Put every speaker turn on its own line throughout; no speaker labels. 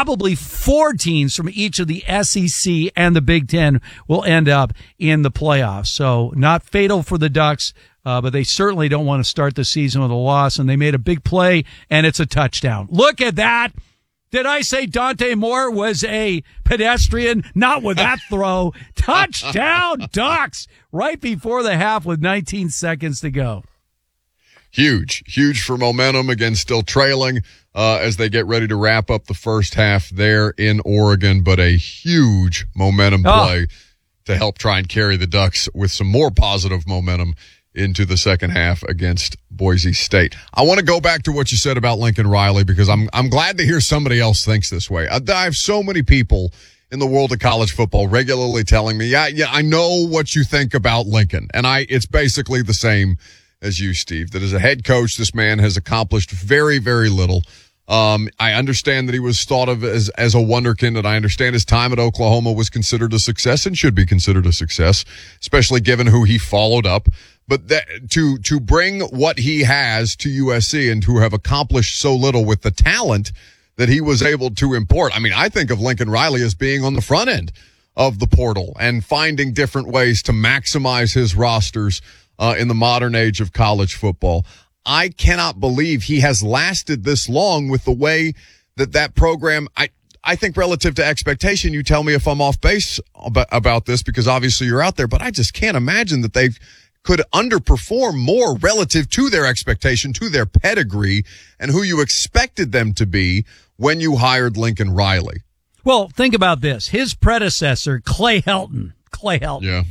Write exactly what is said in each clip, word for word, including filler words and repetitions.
probably four teams from each of the S E C and the Big Ten will end up in the playoffs. So not fatal for the Ducks, uh, but they certainly don't want to start the season with a loss, and they made a big play, and it's a touchdown. Look at that. Did I say Dante Moore was a pedestrian? Not with that throw. Touchdown, Ducks, right before the half with nineteen seconds to go.
Huge, huge for momentum. Again, still trailing uh, as they get ready to wrap up the first half there in Oregon, but a huge momentum play oh. to help try and carry the Ducks with some more positive momentum into the second half against Boise State. I want to go back to what you said about Lincoln Riley because I'm I'm glad to hear somebody else thinks this way. I, I have so many people in the world of college football regularly telling me, yeah, yeah, I know what you think about Lincoln, and I it's basically the same as you, Steve, that as a head coach, this man has accomplished very, very little. Um, I understand that he was thought of as, as a wonderkind, and I understand his time at Oklahoma was considered a success and should be considered a success, especially given who he followed up. But that, to, to bring what he has to U S C and to have accomplished so little with the talent that he was able to import. I mean, I think of Lincoln Riley as being on the front end of the portal and finding different ways to maximize his rosters Uh, in the modern age of college football. I cannot believe he has lasted this long with the way that that program, I, I think relative to expectation, you tell me if I'm off base about, about this because obviously you're out there, but I just can't imagine that they could underperform more relative to their expectation, to their pedigree, and who you expected them to be when you hired Lincoln Riley.
Well, think about this. His predecessor, Clay Helton, Clay Helton.
Yeah.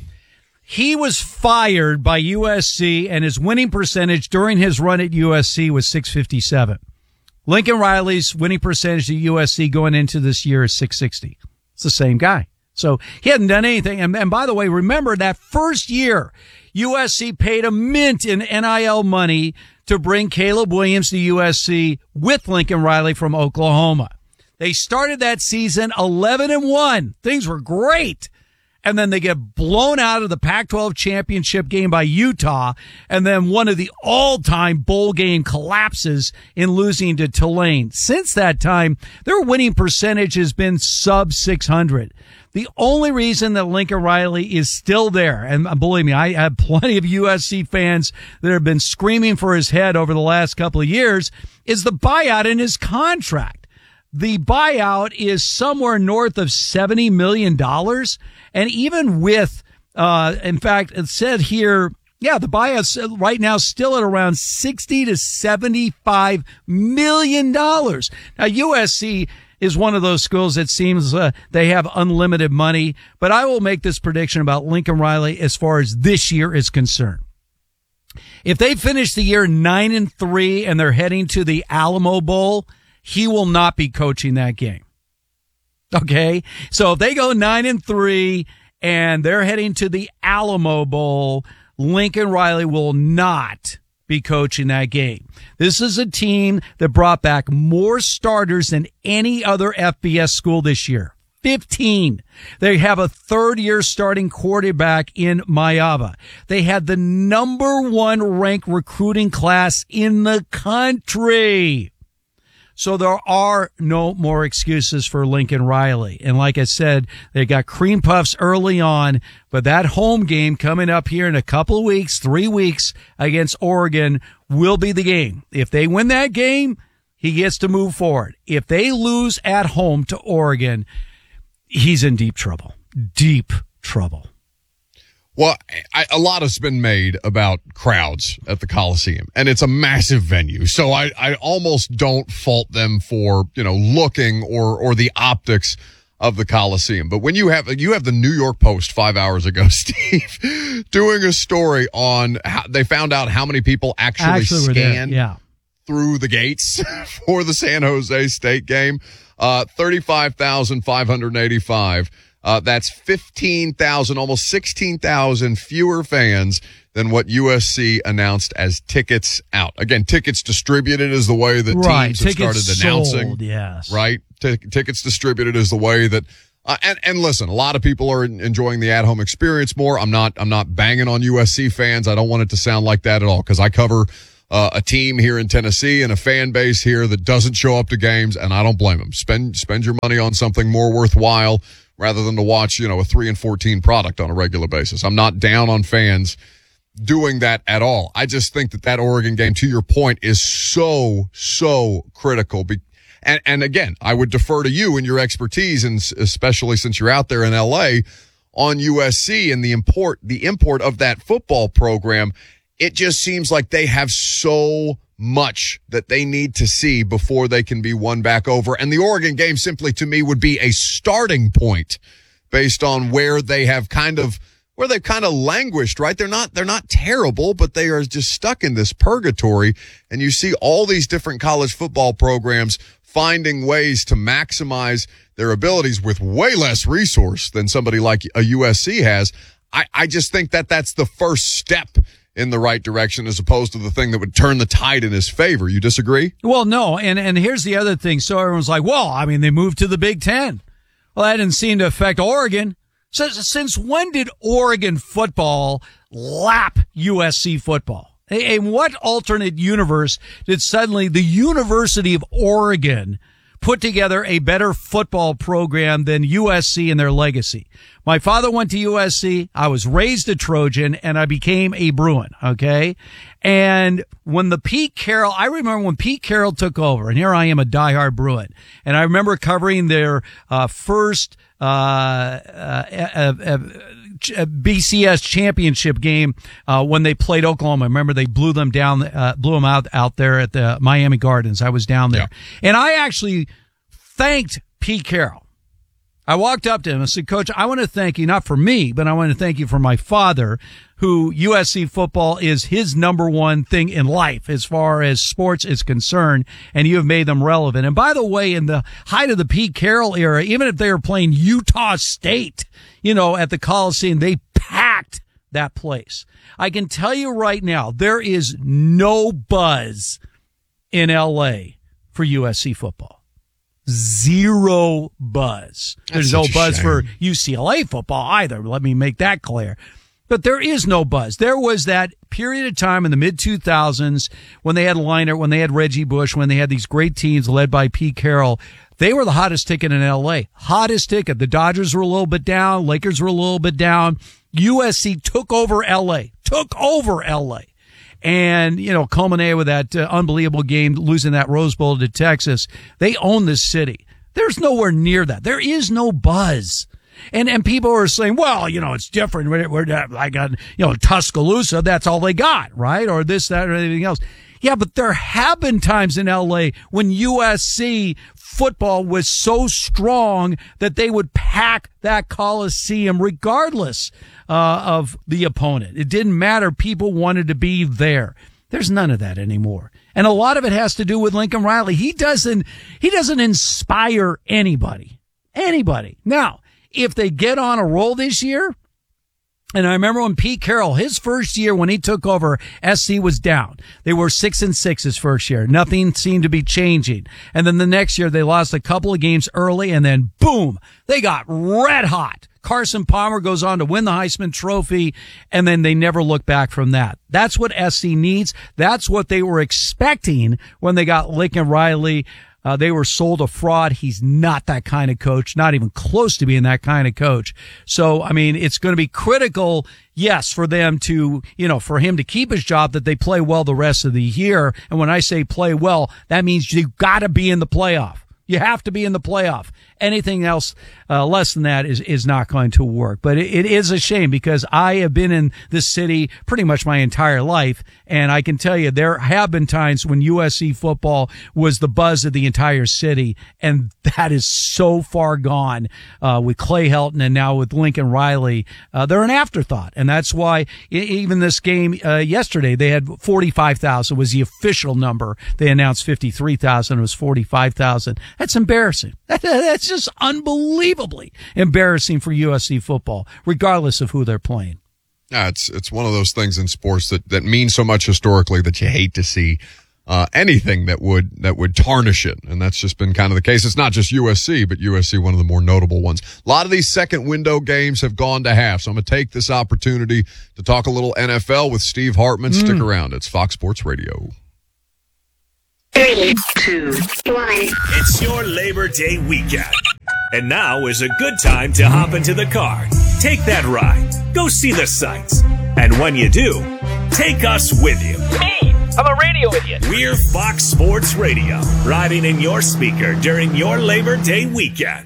He was fired by U S C, and his winning percentage during his run at U S C was six fifty-seven. Lincoln Riley's winning percentage at U S C going into this year is six sixty. It's the same guy. So he hadn't done anything. And, and by the way, remember that first year, U S C paid a mint in N I L money to bring Caleb Williams to U S C with Lincoln Riley from Oklahoma. They started that season eleven and one. Things were great. And then they get blown out of the Pac twelve championship game by Utah, and then one of the all-time bowl game collapses in losing to Tulane. Since that time, their winning percentage has been sub six hundred. The only reason that Lincoln Riley is still there, and believe me, I have plenty of U S C fans that have been screaming for his head over the last couple of years, is the buyout in his contract. The buyout is somewhere north of seventy million dollars. And even with, uh, in fact, it said here, yeah, the buyout's right now still at around sixty to seventy-five million dollars. Now, U S C is one of those schools that seems uh, they have unlimited money. But I will make this prediction about Lincoln Riley as far as this year is concerned. If they finish the year nine and three and they're heading to the Alamo Bowl, he will not be coaching that game. Okay. So if they go nine and three and they're heading to the Alamo Bowl, Lincoln Riley will not be coaching that game. This is a team that brought back more starters than any other F B S school this year. fifteen. They have a third year starting quarterback in Mayava. They had the number one ranked recruiting class in the country. So there are no more excuses for Lincoln Riley. And like I said, they got cream puffs early on, but that home game coming up here in a couple of weeks, three weeks against Oregon will be the game. If they win that game, he gets to move forward. If they lose at home to Oregon, he's in deep trouble. Deep trouble.
Well, I, a lot has been made about crowds at the Coliseum, and it's a massive venue. So I, I almost don't fault them for, you know, looking or, or the optics of the Coliseum. But when you have, you have the New York Post five hours ago, Steve, doing a story on how they found out how many people actually, actually scanned
yeah.
through the gates for the San Jose State game. Uh, thirty-five thousand five hundred eighty-five. Uh, that's fifteen thousand, almost sixteen thousand fewer fans than what U S C announced as tickets out. Again, tickets distributed is the way that
right.
teams have
tickets
started announcing.
Sold, yes.
Right? T- tickets distributed is the way that, uh, and, and listen, a lot of people are enjoying the at-home experience more. I'm not, I'm not banging on U S C fans. I don't want it to sound like that at all because I cover uh, a team here in Tennessee and a fan base here that doesn't show up to games, and I don't blame them. Spend spend your money on something more worthwhile rather than to watch, you know, a three and fourteen product on a regular basis. I'm not down on fans doing that at all. I just think that that Oregon game, to your point, is so, so critical. Be- and, and again, I would defer to you and your expertise, and especially since you're out there in L A, on U S C and the import, the import of that football program. It just seems like they have so much that they need to see before they can be won back over. And the Oregon game simply, to me, would be a starting point based on where they have kind of, where they've kind of languished, right? They're not, they're not terrible, but they are just stuck in this purgatory. And you see all these different college football programs finding ways to maximize their abilities with way less resource than somebody like a U S C has. I, I just think that that's the first step in the right direction, as opposed to the thing that would turn the tide in his favor. You disagree?
Well, no. And, and here's the other thing. So everyone's like, well, I mean, they moved to the Big Ten. Well, that didn't seem to affect Oregon. So since when did Oregon football lap U S C football? In what alternate universe did suddenly the University of Oregon put together a better football program than U S C in their legacy? My father went to U S C. I was raised a Trojan, and I became a Bruin, okay? And when the Pete Carroll, I remember when Pete Carroll took over, and here I am, a diehard Bruin, and I remember covering their uh first uh, uh, uh, uh B C S championship game uh when they played Oklahoma. Remember, they blew them down, uh, blew them out out there at the Miami Gardens. I was down there, yeah. And I actually thanked Pete Carroll. I walked up to him and said, Coach, I want to thank you, not for me, but I want to thank you for my father, who U S C football is his number one thing in life as far as sports is concerned, and you have made them relevant. And by the way, in the height of the Pete Carroll era, even if they were playing Utah State, you know, at the Coliseum, they packed that place. I can tell you right now, there is no buzz in L A for U S C football. Zero buzz. There's no buzz for U C L A football either. Let me make that clear. But there is no buzz. There was that period of time in the mid two thousands when they had Leinart, when they had Reggie Bush, when they had these great teams led by Pete Carroll. They were the hottest ticket in L A. Hottest ticket. The Dodgers were a little bit down. Lakers were a little bit down. U S C took over L A. Took over L A. And, you know, culminated with that uh, unbelievable game, losing that Rose Bowl to Texas. They own this city. There's nowhere near that. There is no buzz. And and people are saying, well, you know, it's different. We're, we're like, uh, you know, Tuscaloosa, that's all they got, right? Or this, that, or anything else. Yeah, but there have been times in L A when U S C football was so strong that they would pack that Coliseum regardless uh, of the opponent. It didn't matter. People wanted to be there. There's none of that anymore. And a lot of it has to do with Lincoln Riley. He doesn't, he doesn't inspire anybody. Anybody. Now, if they get on a roll this year, and I remember when Pete Carroll, his first year when he took over, S C was down. They were six and six his first year. Nothing seemed to be changing. And then the next year they lost a couple of games early, and then boom, they got red hot. Carson Palmer goes on to win the Heisman Trophy, and then they never look back from that. That's what S C needs. That's what they were expecting when they got Lincoln Riley. Uh, they were sold a fraud. He's not that kind of coach, not even close to being that kind of coach. So, I mean, it's going to be critical, yes, for them to, you know, for him to keep his job, that they play well the rest of the year. And when I say play well, that means you've got to be in the playoff. You have to be in the playoff. Anything else uh, less than that is, is not going to work. But it, it is a shame, because I have been in this city pretty much my entire life, and I can tell you there have been times when U S C football was the buzz of the entire city, and that is so far gone uh, with Clay Helton and now with Lincoln Riley. Uh, they're an afterthought, and that's why even this game uh, yesterday, they had forty-five thousand was the official number. They announced fifty-three thousand. It was forty-five thousand. That's embarrassing. That, that's just unbelievably embarrassing for U S C football, regardless of who they're playing.
Yeah, it's it's one of those things in sports that, that mean so much historically that you hate to see uh, anything that would that would tarnish it, and that's just been kind of the case. It's not just U S C, but U S C, one of the more notable ones. A lot of these second window games have gone to half, so I'm going to take this opportunity to talk a little N F L with Steve Hartman. Mm. Stick around. It's Fox Sports Radio.
Three, two, one.
It's your Labor Day weekend. And now is a good time to hop into the car. Take that ride. Go see the sights. And when you do, take us with you.
Me, I'm a radio idiot.
We're Fox Sports Radio, riding in your speaker during your Labor Day weekend.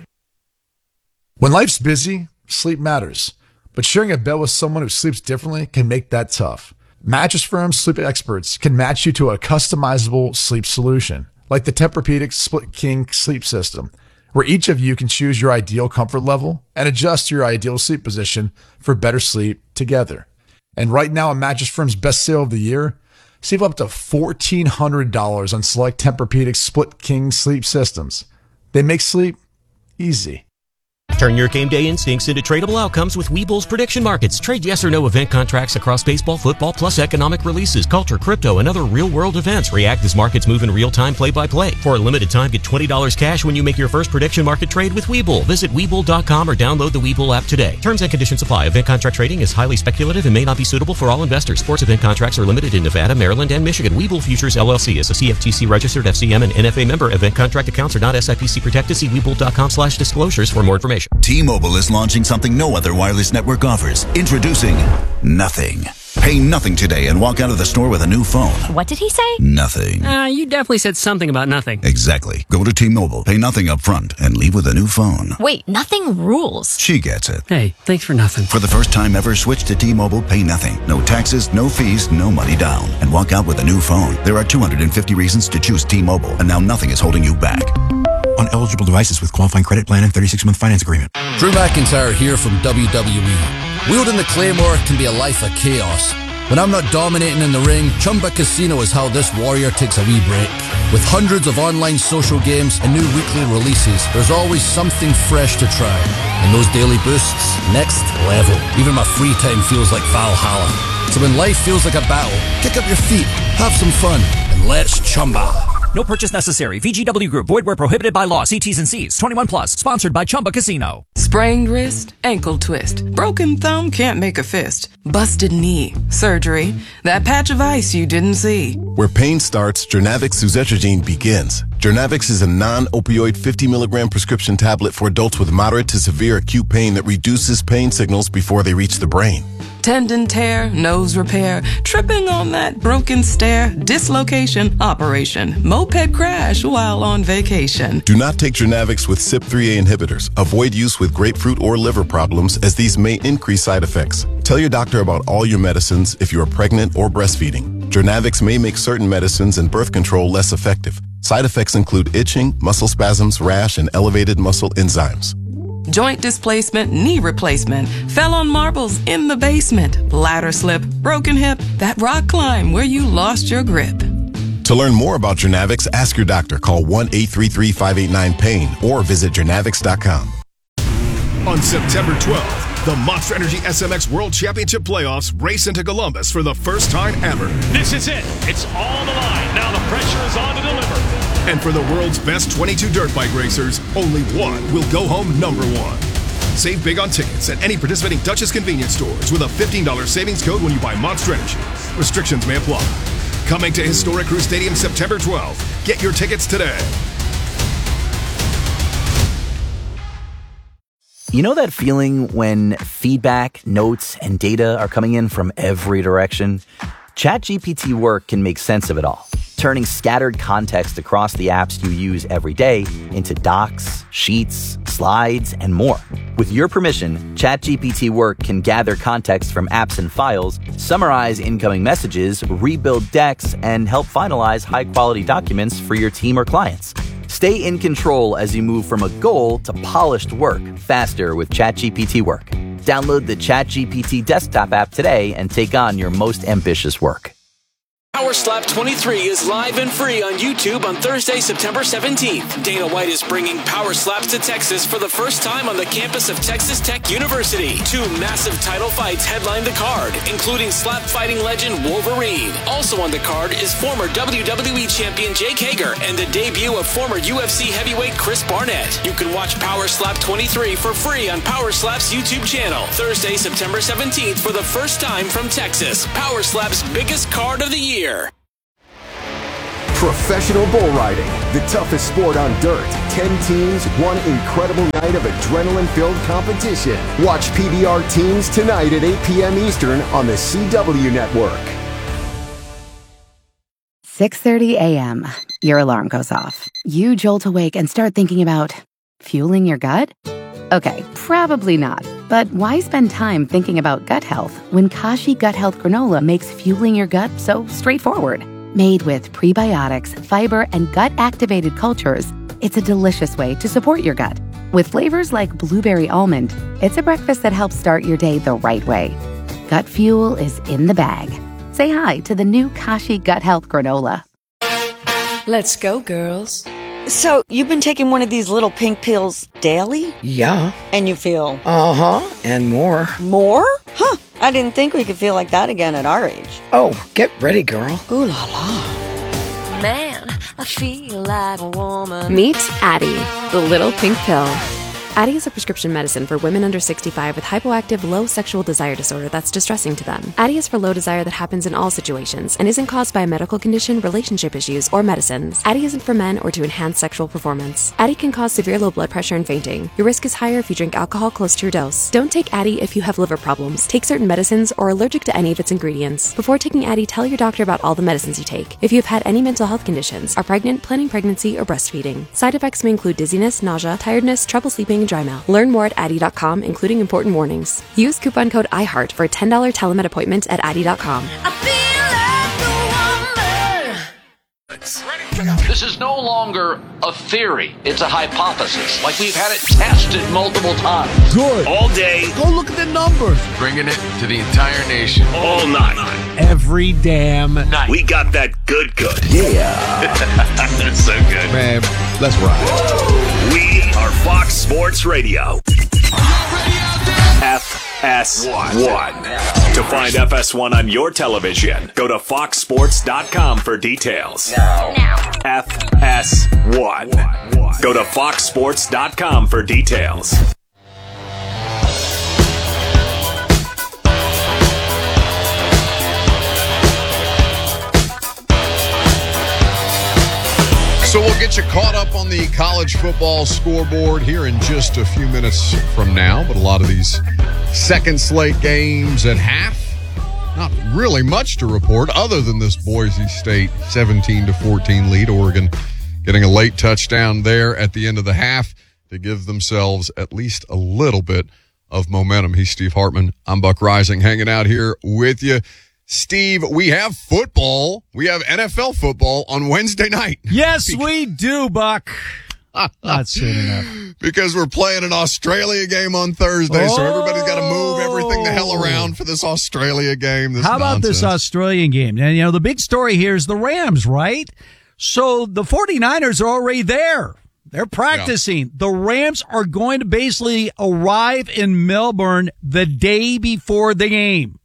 When life's busy, sleep matters. But sharing a bed with someone who sleeps differently can make that tough. Mattress Firm sleep experts can match you to a customizable sleep solution, like the Tempur-Pedic Split King sleep system, where each of you can choose your ideal comfort level and adjust your ideal sleep position for better sleep together. And right now, at Mattress Firm's best sale of the year, save up to fourteen hundred dollars on select Tempur-Pedic Split King sleep systems. They make sleep easy.
Turn your game day instincts into tradable outcomes with Webull's prediction markets. Trade yes or no event contracts across baseball, football, plus economic releases, culture, crypto, and other real-world events. React as markets move in real time, play-by-play. For a limited time, get twenty dollars cash when you make your first prediction market trade with Webull. Visit Webull dot com or download the Webull app today. Terms and conditions apply. Event contract trading is highly speculative and may not be suitable for all investors. Sports event contracts are limited in Nevada, Maryland, and Michigan. Webull Futures, L L C is a C F T C-registered F C M and N F A member. Event contract accounts are not S I P C protected. See Webull dot com slash disclosures for more information.
T-Mobile is launching something no other wireless network offers. Introducing Nothing. Pay nothing today and walk out of the store with a new phone.
What did he say?
Nothing.
Uh, you definitely said something about nothing.
Exactly. Go to T-Mobile, pay nothing up front, and leave with a new phone.
Wait, nothing rules.
She gets it.
Hey, thanks for nothing.
For the first time ever, switch to T-Mobile, pay nothing. No taxes, no fees, no money down. And walk out with a new phone. There are two hundred fifty reasons to choose T-Mobile, and now nothing is holding you back.
On eligible devices with qualifying credit plan and thirty-six month finance agreement.
Drew McIntyre here from W W E. Wielding the Claymore can be a life of chaos. When I'm not dominating in the ring, Chumba Casino is how this warrior takes a wee break. With hundreds of online social games and new weekly releases, there's always something fresh to try. And those daily boosts, next level. Even my free time feels like Valhalla. So when life feels like a battle, kick up your feet, have some fun, and let's Chumba.
No purchase necessary. V G W Group. Void where prohibited by law. See T's and C's. twenty-one plus. Sponsored by Chumba Casino.
Sprained wrist, ankle twist, broken thumb can't make a fist, busted knee, surgery, that patch of ice you didn't see.
Where pain starts, Jernavix suzetrigine begins. Jernavix is a non-opioid fifty milligram prescription tablet for adults with moderate to severe acute pain that reduces pain signals before they reach the brain.
Tendon tear, nose repair, tripping on that broken stair, dislocation, operation, moped crash while on vacation.
Do not take Jernavix with C Y P three A inhibitors. Avoid use with grapefruit or liver problems, as these may increase side effects. Tell your doctor about all your medicines if you are pregnant or breastfeeding. Jernavix may make certain medicines and birth control less effective. Side effects include itching, muscle spasms, rash, and elevated muscle enzymes.
Joint displacement, knee replacement, fell on marbles in the basement, ladder slip, broken hip, that rock climb where you lost your grip.
To learn more about Jernavix, ask your doctor. Call one eight three three, five eight nine, pain or visit Jernavix dot com.
On September twelfth, the Monster Energy S M X World Championship Playoffs race into Columbus for the first time ever.
This is it. It's all the line. Now the pressure is on to deliver.
And for the world's best twenty-two dirt bike racers, only one will go home number one. Save big on tickets at any participating Dutchess convenience stores with a fifteen dollars savings code when you buy Monster Energy. Restrictions may apply. Coming to historic Crew Stadium September twelfth. Get your tickets today.
You know that feeling when feedback, notes, and data are coming in from every direction? ChatGPT Work can make sense of it all, turning scattered context across the apps you use every day into docs, sheets, slides, and more. With your permission, ChatGPT Work can gather context from apps and files, summarize incoming messages, rebuild decks, and help finalize high-quality documents for your team or clients. Stay in control as you move from a goal to polished work faster with ChatGPT Work. Download the ChatGPT desktop app today and take on your most ambitious work.
Power Slap twenty-three is live and free on YouTube on Thursday, September seventeenth. Dana White is bringing Power Slaps to Texas for the first time on the campus of Texas Tech University. Two massive title fights headline the card, including slap fighting legend Wolverine. Also on the card is former W W E champion Jake Hager and the debut of former U F C heavyweight Chris Barnett. You can watch Power Slap twenty-three for free on Power Slap's YouTube channel. Thursday, September seventeenth for the first time from Texas. Power Slap's biggest card of the year.
Professional bull riding, the toughest sport on dirt. Ten teams, one incredible night of adrenaline-filled competition. Watch P B R Teams tonight at eight p.m. Eastern on the C W Network.
six thirty a.m. Your alarm goes off. You jolt awake and start thinking about fueling your gut? Okay, probably not. But why spend time thinking about gut health when Kashi Gut Health Granola makes fueling your gut so straightforward? Made with prebiotics, fiber, and gut-activated cultures, it's a delicious way to support your gut. With flavors like blueberry almond, it's a breakfast that helps start your day the right way. Gut fuel is in the bag. Say hi to the new Kashi Gut Health Granola.
Let's go, girls.
So, you've been taking one of these little pink pills daily?
Yeah.
And you feel?
Uh-huh, and more.
More? Huh, I didn't think we could feel like that again at our age.
Oh, get ready, girl.
Ooh la la.
Man, I feel like a woman.
Meet Addie, the little pink pill. Addie is a prescription medicine for women under sixty-five with hypoactive low sexual desire disorder that's distressing to them. Addie is for low desire that happens in all situations and isn't caused by a medical condition, relationship issues, or medicines. Addie isn't for men or to enhance sexual performance. Addie can cause severe low blood pressure and fainting. Your risk is higher if you drink alcohol close to your dose. Don't take Addie if you have liver problems, take certain medicines, or are allergic to any of its ingredients. Before taking Addie, tell your doctor about all the medicines you take. If you have had any mental health conditions, are pregnant, planning pregnancy, or breastfeeding. Side effects may include dizziness, nausea, tiredness, trouble sleeping, and dry mouth. Learn more at Addie dot com, including important warnings. Use coupon code iHeart for a ten dollars telemed appointment at Addie dot com.
This is no longer a theory. It's a hypothesis. Like we've had it tested multiple times.
Good. All day.
Go look at the numbers.
Bringing it to the entire nation. All night.
Every damn night.
We got that good good.
Yeah.
That's so good.
Man, let's ride.
We are Fox Sports Radio. F S one. To find F S one on your television, go to fox sports dot com for details.
Now. Now.
F S one. Go to fox sports dot com for details.
So we'll get you caught up on the college football scoreboard here in just a few minutes from now. But a lot of these second slate games at half, not really much to report other than this Boise State seventeen to fourteen lead. Oregon getting a late touchdown there at the end of the half to give themselves at least a little bit of momentum. He's Steve Hartman. I'm Buck Rising, hanging out here with you. Steve, we have football. We have N F L football on Wednesday night.
Yes, we do, Buck. Not soon enough.
Because we're playing an Australia game on Thursday, oh. so everybody's got to move everything the hell around for this Australia game. This
How about
nonsense.
this Australian game? And, you know, the big story here is the Rams, right? So the 49ers are already there. They're practicing. Yeah. The Rams are going to basically arrive in Melbourne the day before the game.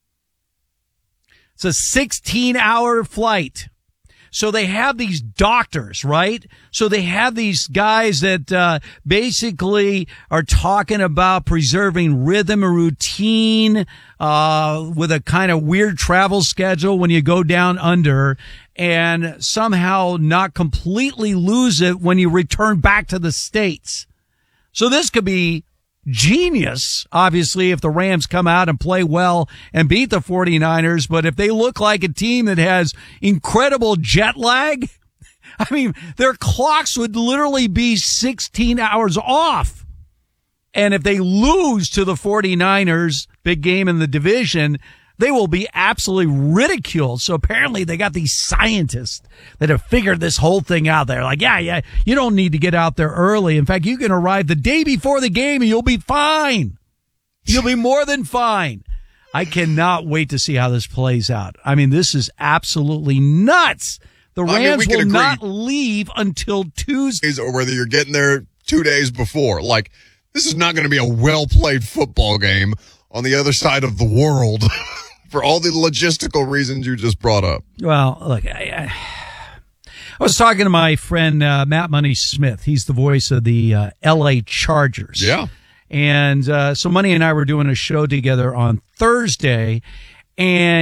It's a sixteen hour flight. So they have these doctors, right? So they have these guys that uh basically are talking about preserving rhythm and routine uh with a kind of weird travel schedule when you go down under, and somehow not completely lose it when you return back to the States. So this could be genius, obviously, if the Rams come out and play well and beat the 49ers. But if they look like a team that has incredible jet lag, I mean, their clocks would literally be sixteen hours off. And if they lose to the 49ers, big game in the division, they will be absolutely ridiculed. So apparently they got these scientists that have figured this whole thing out. They're like, yeah, yeah, you don't need to get out there early. In fact, you can arrive the day before the game and you'll be fine. You'll be more than fine. I cannot wait to see how this plays out. I mean, this is absolutely nuts. The Rams I mean, will agree. not leave until Tuesday.
Or whether you're getting there two days before. Like, this is not going to be a well-played football game on the other side of the world. For all the logistical reasons you just brought up.
Well, look, I, I, I was talking to my friend uh, Matt Money Smith. He's the voice of the uh, L A Chargers.
Yeah.
And uh, so Money and I were doing a show together on Thursday, and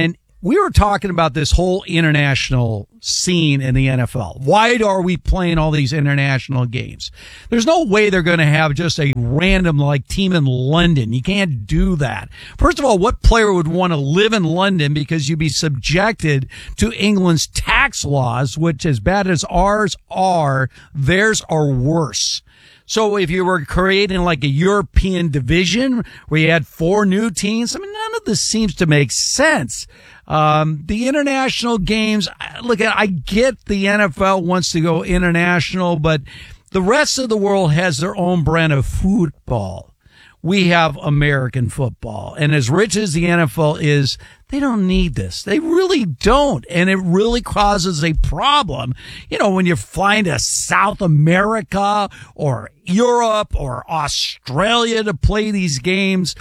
we were talking about this whole international scene in the N F L. Why are we playing all these international games? There's no way they're going to have just a random like team in London. You can't do that. First of all, what player would want to live in London because you'd be subjected to England's tax laws, which as bad as ours are, theirs are worse. So if you were creating like a European division where you had four new teams, I mean, none of this seems to make sense. Um, the international games, look, I get the N F L wants to go international, but the rest of the world has their own brand of football. We have American football. And as rich as the N F L is, they don't need this. They really don't. And it really causes a problem. You know, when you're flying to South America or Europe or Australia to play these games,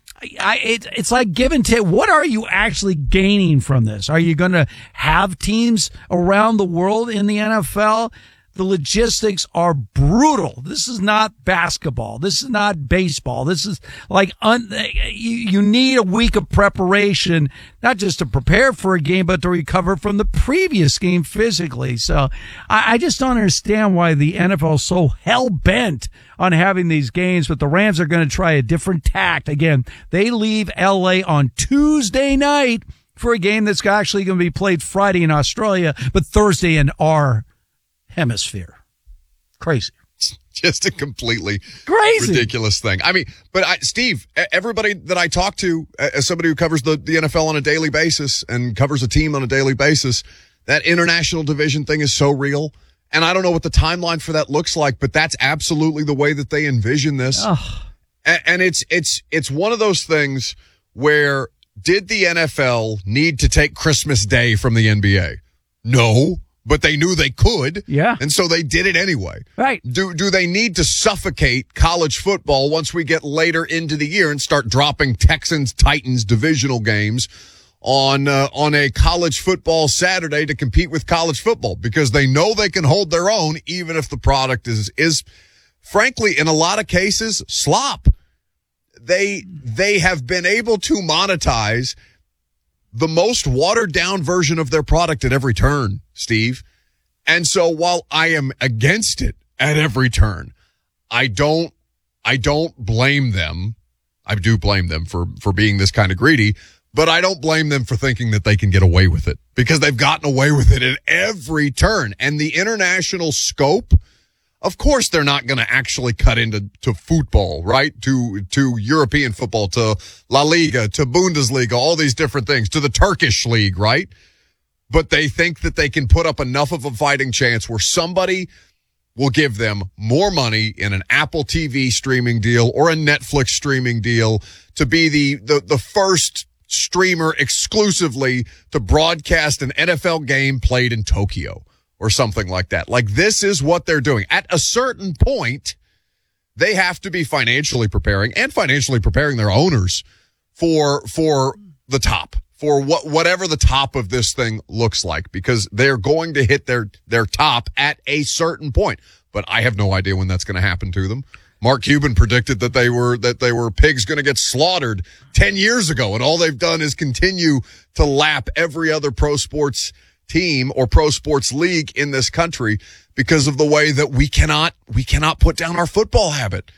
I, it, it's like give and take. What are you actually gaining from this? Are you going to have teams around the world in the N F L? The logistics are brutal. This is not basketball. This is not baseball. This is like un, you, you need a week of preparation, not just to prepare for a game, but to recover from the previous game physically. So I, I just don't understand why the N F L is so hell bent on having these games, but the Rams are going to try a different tact. Again, they leave L A on Tuesday night for a game that's actually going to be played Friday in Australia, but Thursday in our hemisphere. Crazy.
Just a completely
crazy,
ridiculous thing. I mean, but I, Steve, everybody that I talk to, as somebody who covers the, the N F L on a daily basis and covers a team on a daily basis, that international division thing is so real. And I don't know what the timeline for that looks like, but that's absolutely the way that they envision this.
Oh.
And, and it's, it's, it's one of those things where did the N F L need to take Christmas Day from the N B A? No. But they knew they could.
Yeah.
And so they did it anyway.
Right.
Do do they need to suffocate college football once we get later into the year and start dropping Texans, Titans divisional games on uh, on a college football Saturday to compete with college football? Because they know they can hold their own even if the product is is frankly in a lot of cases slop. They they have been able to monetize the most watered down version of their product at every turn, Steve. And so while I am against it at every turn, I don't, I don't blame them. I do blame them for, for being this kind of greedy, but I don't blame them for thinking that they can get away with it because they've gotten away with it at every turn. And the international scope, of course, they're not going to actually cut into to football, right? To to European football, to La Liga, to Bundesliga, all these different things, to the Turkish league, right? But they think that they can put up enough of a fighting chance where somebody will give them more money in an Apple T V streaming deal or a Netflix streaming deal to be the the, the first streamer exclusively to broadcast an N F L game played in Tokyo. Or something like that. Like, this is what they're doing. At a certain point, they have to be financially preparing and financially preparing their owners for, for the top, for what, whatever the top of this thing looks like, because they're going to hit their, their top at a certain point. But I have no idea when that's going to happen to them. Mark Cuban predicted that they were, that they were pigs going to get slaughtered ten years ago. And all they've done is continue to lap every other pro sports team or pro sports league in this country because of the way that we cannot, we cannot put down our football habit.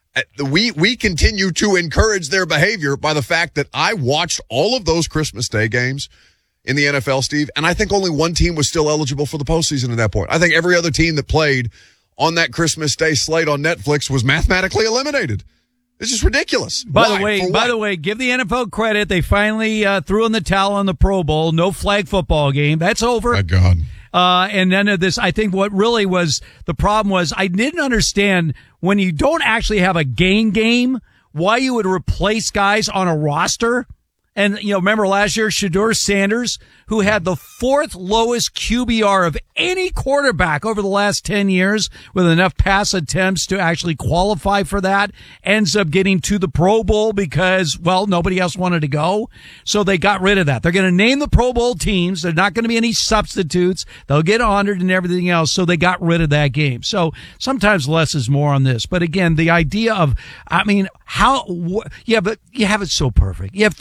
We, we continue to encourage their behavior by the fact that I watched all of those Christmas Day games in the N F L, Steve, and I think only one team was still eligible for the postseason at that point. I think every other team that played on that Christmas Day slate on Netflix was mathematically eliminated. It's just ridiculous.
By
Why?
the way, by the way, give the N F L credit. They finally uh, threw in the towel on the Pro Bowl. No flag football game. That's over.
My God.
Uh, and none of this. I think what really was the problem was I didn't understand when you don't actually have a game game, why you would replace guys on a roster. And, you know, remember last year, Shedeur Sanders, who had the fourth lowest Q B R of any quarterback over the last ten years with enough pass attempts to actually qualify for that, ends up getting to the Pro Bowl because, well, nobody else wanted to go. So they got rid of that. They're going to name the Pro Bowl teams. There's not going to be any substitutes. They'll get honored and everything else. So they got rid of that game. So sometimes less is more on this. But again, the idea of, I mean, how, wh- yeah, but you have it so perfect. You have thirty-two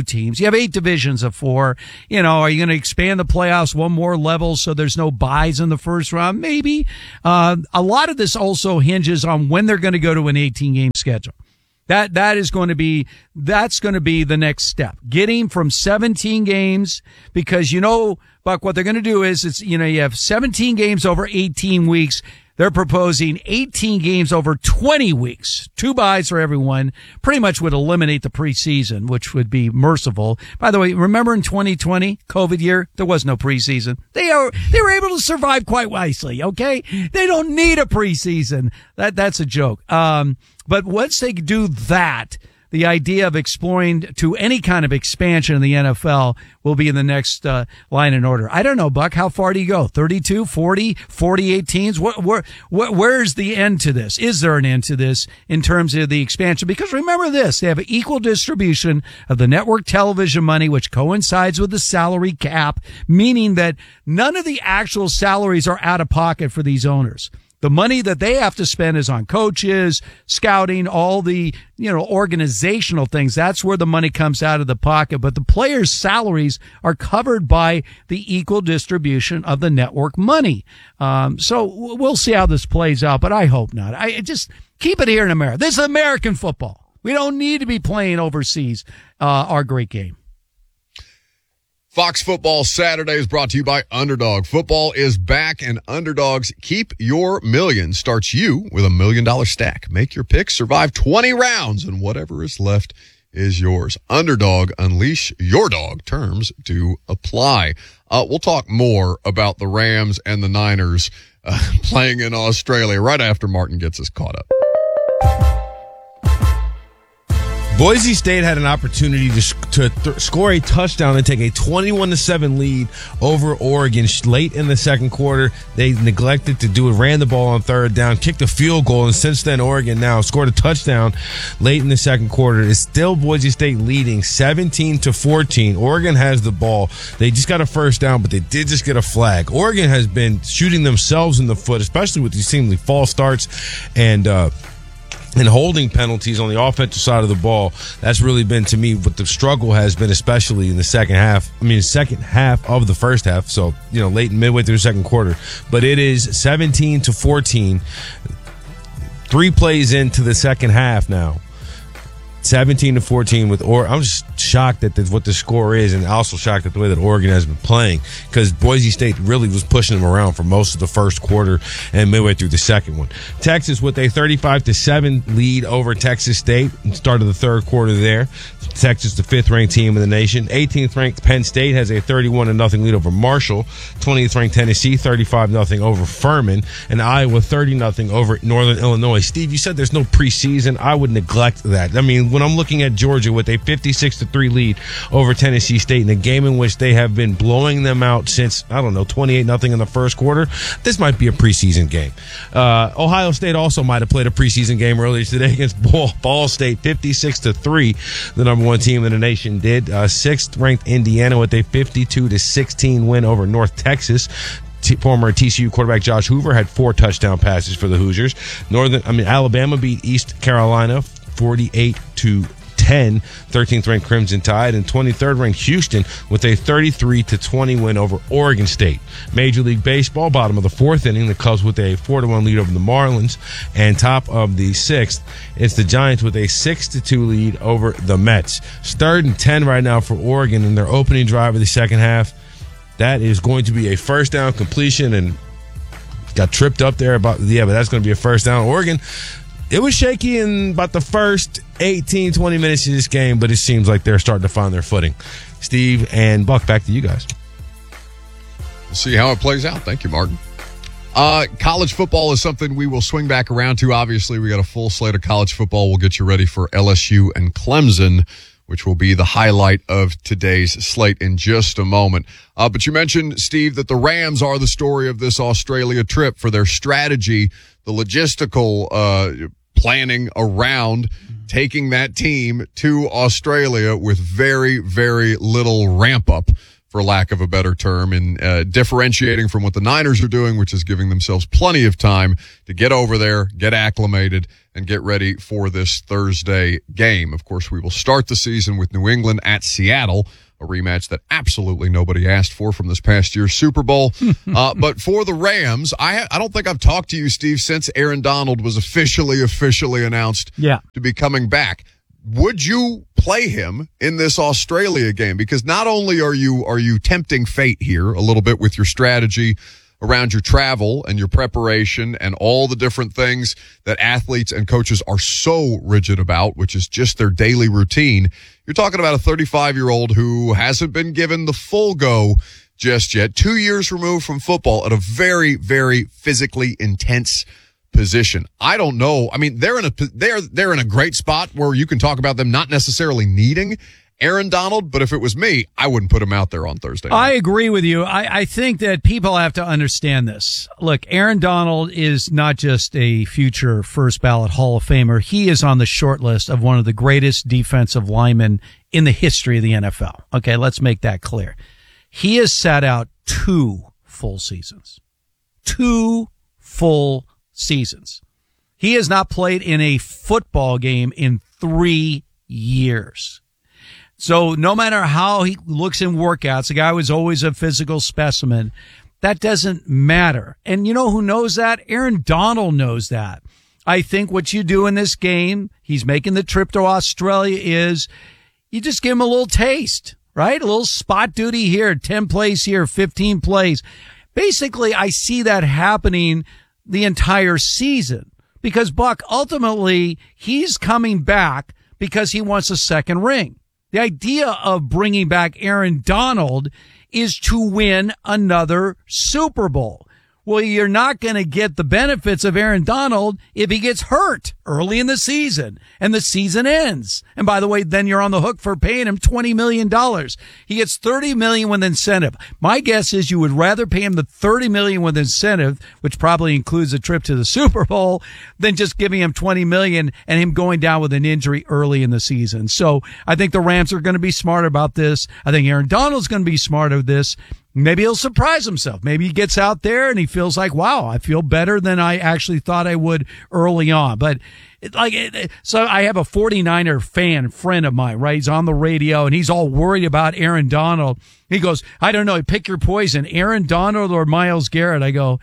teams. You have eight divisions of four. You know, are you going to expand the playoffs one more level so there's no buys in the first round? Maybe. Uh, a lot of this also hinges on when they're going to go to an eighteen-game schedule. That, that is going to be, that's going to be the next step. Getting from seventeen games, because you know, Buck, what they're going to do is, it's, you know, you have seventeen games over eighteen weeks. They're proposing eighteen games over twenty weeks. Two buys for everyone. Pretty much would eliminate the preseason, which would be merciful. By the way, remember in twenty twenty, COVID year, there was no preseason. They are, they were able to survive quite wisely, okay? They don't need a preseason. That, that's a joke. Um, but once they do that, the idea of exploring to any kind of expansion in the N F L will be in the next uh, line in order. I don't know, Buck. How far do you go? thirty-two, forty, forty-eight teams? What, where, where, where's the end to this? Is there an end to this in terms of the expansion? Because remember this, they have an equal distribution of the network television money, which coincides with the salary cap, meaning that none of the actual salaries are out of pocket for these owners. The money that they have to spend is on coaches, scouting, all the, you know, organizational things. That's where the money comes out of the pocket. But the players' salaries are covered by the equal distribution of the network money. Um, so we'll see how this plays out, but I hope not. I just keep it here in America. This is American football. We don't need to be playing overseas, uh, our great game.
Fox Football Saturday is brought to you by Underdog. Football is back, and Underdog's Keep Your Million starts you with a million dollar stack. Make your picks, survive twenty rounds, and whatever is left is yours. Underdog, unleash your dog. Terms to apply. Uh, we'll talk more about the Rams and the Niners uh, playing in Australia right after Martin gets us caught up.
Boise State had an opportunity to, to th- score a touchdown and take a twenty-one to seven lead over Oregon late in the second quarter. They neglected to do it, ran the ball on third down, kicked a field goal, and since then Oregon now scored a touchdown late in the second quarter. It's still Boise State leading seventeen to fourteen. Oregon has the ball. They just got a first down, but they did just get a flag. Oregon has been shooting themselves in the foot, especially with these seemingly false starts and uh and holding penalties on the offensive side of the ball. That's really been, to me, what the struggle has been, especially in the second half. I mean, the second half of the first half. So, you know, late midway through the second quarter. But it is seventeen to fourteen. Three plays into the second half now. seventeen to fourteen with or I'm just shocked at the, what the score is, and also shocked at the way that Oregon has been playing, because Boise State really was pushing them around for most of the first quarter and midway through the second one. Texas with a thirty-five to seven lead over Texas State and started the third quarter there. Texas, the fifth ranked team in the nation. eighteenth ranked Penn State has a thirty-one to nothing lead over Marshall. twentieth ranked Tennessee thirty-five nothing over Furman, and Iowa thirty nothing over Northern Illinois. Steve, you said there's no preseason. I would neglect that. I mean, when I'm looking at Georgia with a fifty-six to three lead over Tennessee State in a game in which they have been blowing them out since, I don't know, twenty-eight nothing in the first quarter, this might be a preseason game. Uh, Ohio State also might have played a preseason game earlier today against Ball, Ball State, fifty-six to three. The number one team in the nation did. Uh, sixth ranked Indiana with a fifty-two to sixteen win over North Texas. T- former T C U quarterback Josh Hoover had four touchdown passes for the Hoosiers. Northern, I mean, Alabama beat East Carolina forty-eight to ten. thirteenth ranked Crimson Tide, and twenty-third ranked Houston with a thirty-three to twenty win over Oregon State. Major League Baseball, bottom of the fourth inning, the Cubs with a four to one lead over the Marlins, and top of the sixth, it's the Giants with a six to two lead over the Mets. It's third and ten right now for Oregon in their opening drive of the second half. That is going to be a first down completion, and got tripped up there about, yeah, but that's going to be a first down. Oregon, it was shaky in about the first eighteen, twenty minutes of this game, but it seems like they're starting to find their footing. Steve and Buck, back to you guys.
We'll see how it plays out. Thank you, Martin. Uh, college football is something we will swing back around to. Obviously, we got a full slate of college football. We'll get you ready for L S U and Clemson, which will be the highlight of today's slate in just a moment. Uh, but you mentioned, Steve, that the Rams are the story of this Australia trip for their strategy, the logistical uh planning around taking that team to Australia with very, very little ramp up for lack of a better term, in uh, differentiating from what the Niners are doing, which is giving themselves plenty of time to get over there, get acclimated, and get ready for this Thursday game. Of course, we will start the season with New England at Seattle, a rematch that absolutely nobody asked for from this past year's Super Bowl. uh, but for the Rams, I I don't think I've talked to you, Steve, since Aaron Donald was officially, officially announced
yeah.
to be coming back. Would you play him in this Australia game? Because not only are you are you tempting fate here a little bit with your strategy around your travel and your preparation and all the different things that athletes and coaches are so rigid about, which is just their daily routine. You're talking about a thirty-five-year-old who hasn't been given the full go just yet, two years removed from football at a very, very physically intense position. I don't know. I mean, they're in a they're they're in a great spot where you can talk about them not necessarily needing Aaron Donald, but if it was me, I wouldn't put him out there on Thursday night.
I agree with you. I, I think that people have to understand this. Look, Aaron Donald is not just a future first ballot Hall of Famer. He is on the short list of one of the greatest defensive linemen in the history of the N F L. Okay, let's make that clear. He has sat out two full seasons. Two full seasons. He has not played in a football game in three years. So no matter how he looks in workouts, the guy was always a physical specimen. That doesn't matter. And you know who knows that? Aaron Donald knows that. I think what you do in this game, he's making the trip to Australia, is you just give him a little taste, right? A little spot duty here, ten plays here, fifteen plays. Basically, I see that happening the entire season because Buck, ultimately, he's coming back because he wants a second ring. The idea of bringing back Aaron Donald is to win another Super Bowl. Well, you're not going to get the benefits of Aaron Donald if he gets hurt early in the season and the season ends. And by the way, then you're on the hook for paying him twenty million dollars. He gets thirty million dollars with incentive. My guess is you would rather pay him the thirty million dollars with incentive, which probably includes a trip to the Super Bowl, than just giving him twenty million dollars and him going down with an injury early in the season. So I think the Rams are going to be smart about this. I think Aaron Donald's going to be smart of this. Maybe he'll surprise himself. Maybe he gets out there and he feels like, wow, I feel better than I actually thought I would early on. But it, like, it, so I have a forty-niner fan friend of mine, right? He's on the radio and he's all worried about Aaron Donald. He goes, I don't know, pick your poison, Aaron Donald or Myles Garrett. I go,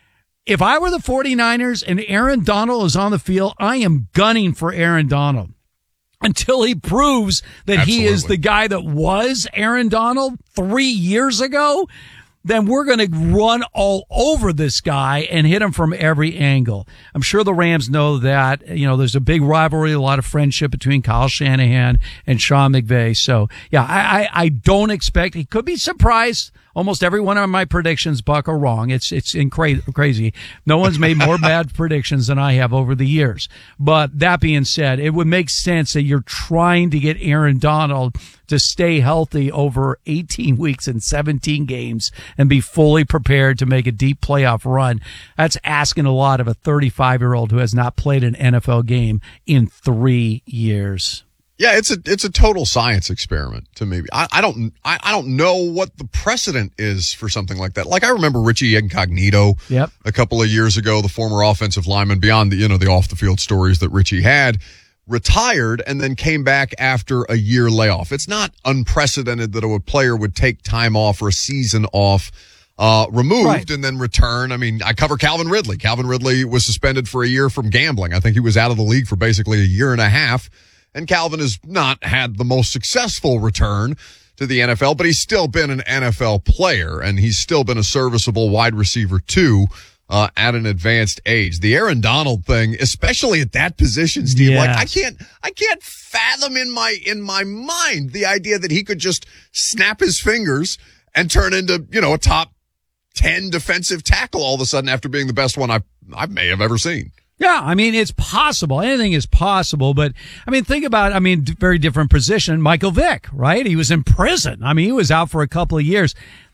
if I were the forty-niners and Aaron Donald is on the field, I am gunning for Aaron Donald. Until he proves that Absolutely. He is the guy that was Aaron Donald three years ago, then we're going to run all over this guy and hit him from every angle. I'm sure the Rams know that. You know, there's a big rivalry, a lot of friendship between Kyle Shanahan and Sean McVay. So, yeah, I, I, I don't expect, he could be surprised. Almost every one of my predictions, Buck, are wrong. It's it's incra- crazy. No one's made more bad predictions than I have over the years. But that being said, it would make sense that you're trying to get Aaron Donald to stay healthy over eighteen weeks and seventeen games and be fully prepared to make a deep playoff run. That's asking a lot of a thirty-five-year-old who has not played an N F L game in three years.
Yeah, it's a it's a total science experiment to me. I, I don't I, I don't know what the precedent is for something like that. Like I remember Richie Incognito
yep.
a couple of years ago, the former offensive lineman, beyond the you know the off the field stories that Richie had, retired and then came back after a year layoff. It's not unprecedented that a player would take time off or a season off. Uh, removed right. and then return. I mean, I cover Calvin Ridley. Calvin Ridley was suspended for a year from gambling. I think he was out of the league for basically a year and a half. And Calvin has not had the most successful return to the N F L, but he's still been an N F L player, and he's still been a serviceable wide receiver, too, uh, at an advanced age. The Aaron Donald thing, especially at that position, Steve,
yes.
like I can't, I can't fathom in my, in my mind the idea that he could just snap his fingers and turn into, you know, a top ten defensive tackle all of a sudden after being the best one I, I may have ever seen.
Yeah, I mean, it's possible. Anything is possible. But, I mean, think about, I mean, very different position. Michael Vick, right? He was in prison. I mean, he was out for a couple of years.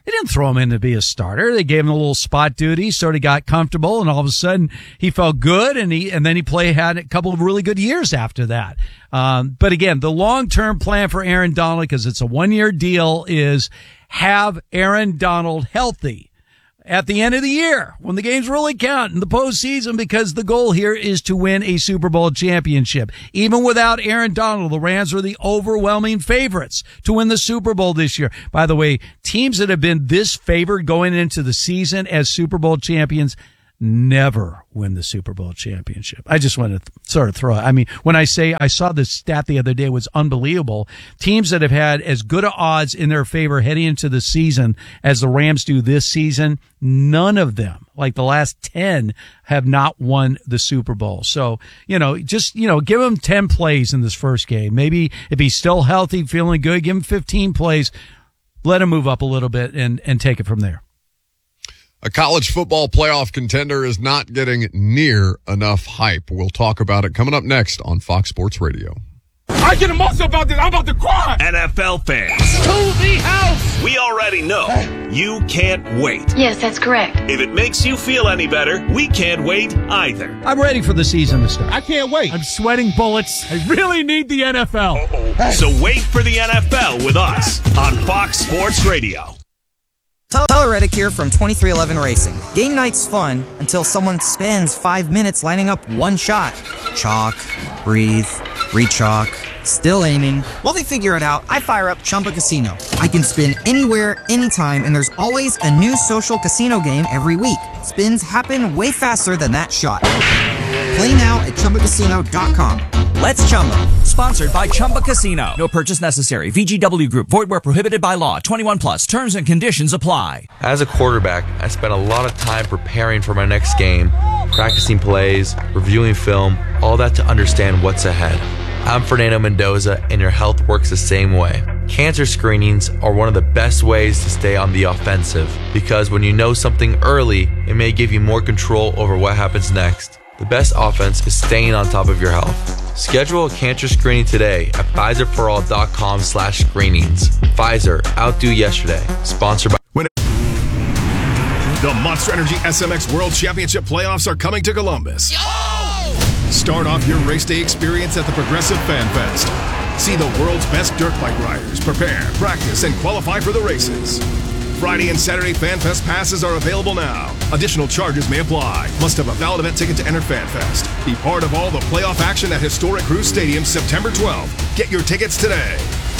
They didn't throw him in to be a starter. They gave him a little spot duty, sort of got comfortable, and all of a sudden he felt good, and he and then he played had a couple of really good years after that. Um, but again, the long-term plan for Aaron Donald, because it's a one-year deal, is have Aaron Donald healthy at the end of the year when the games really count in the postseason, because the goal here is to win a Super Bowl championship. Even without Aaron Donald, the Rams were the overwhelming favorites to win the Super Bowl this year. By the way, teams that have been this favored going into the season as Super Bowl champions never win the Super Bowl championship. I just want to th- sort of throw it. I mean, when I say I saw this stat the other day, it was unbelievable. Teams that have had as good odds in their favor heading into the season as the Rams do this season, none of them, like the last ten, have not won the Super Bowl. So, you know, just, you know, give him ten plays in this first game. Maybe if he's still healthy, feeling good, give him fifteen plays, let him move up a little bit and, and take it from there.
A college football playoff contender is not getting near enough hype. We'll talk about it coming up next on Fox Sports Radio.
I get emotional about this. I'm about to cry.
N F L fans.
To the house.
We already know you can't wait.
Yes, that's correct.
If it makes you feel any better, we can't wait either.
I'm ready for the season to start.
I can't wait.
I'm sweating bullets. I really need the N F L.
Uh-oh. So wait for the N F L with us on Fox Sports Radio.
Tyler Reddick here from twenty-three eleven Racing. Game night's fun until someone spends five minutes lining up one shot. Chalk, breathe, re-chalk, still aiming. While they figure it out, I fire up Chumba Casino. I can spin anywhere, anytime, and there's always a new social casino game every week. Spins happen way faster than that shot. Play now at Chumba Casino dot com.
Let's Chumba. Sponsored by Chumba Casino. No purchase necessary. V G W Group. Void where prohibited by law. twenty-one plus. Terms and conditions apply.
As a quarterback, I spent a lot of time preparing for my next game, practicing plays, reviewing film, all that to understand what's ahead. I'm Fernando Mendoza, and your health works the same way. Cancer screenings are one of the best ways to stay on the offensive, because when you know something early, it may give you more control over what happens next. The best offense is staying on top of your health. Schedule a cancer screening today at Pfizer For All dot com slash screenings. Pfizer, outdo yesterday. Sponsored by...
When the Monster Energy S M X World Championship playoffs are coming to Columbus. Yo! Start off your race day experience at the Progressive Fan Fest. See the world's best dirt bike riders prepare, practice, and qualify for the races. Friday and Saturday Fan Fest passes are available now. Additional charges may apply. Must have a valid event ticket to enter Fan Fest. Be part of all the playoff action at historic Crew Stadium September twelfth. Get your tickets today.